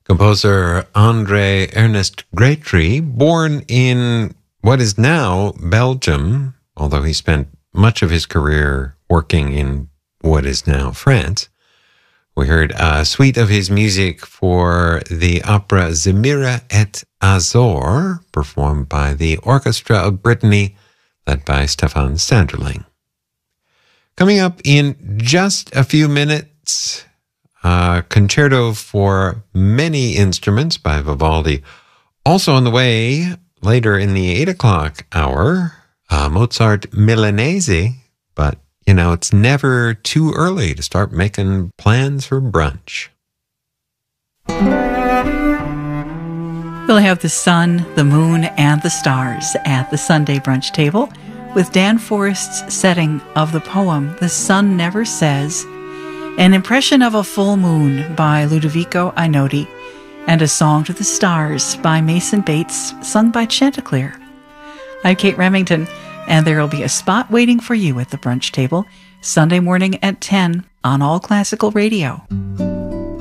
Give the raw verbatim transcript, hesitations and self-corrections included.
Composer André Ernest Grétry, born in what is now Belgium, although he spent much of his career working in what is now France. We heard a suite of his music for the opera Zemira et Azor, performed by the Orchestra of Brittany, led by Stefan Sanderling. Coming up in just a few minutes, a concerto for many instruments by Vivaldi. Also on the way, later in the eight o'clock hour, uh, Mozart Milanese, but you know, it's never too early to start making plans for brunch. We'll have the sun, the moon, and the stars at the Sunday brunch table with Dan Forrest's setting of the poem The Sun Never Says, an impression of a full moon by Ludovico Einaudi, and a song to the stars by Mason Bates, sung by Chanticleer. I'm Kate Remington, and there will be a spot waiting for you at the brunch table Sunday morning at ten on All Classical Radio.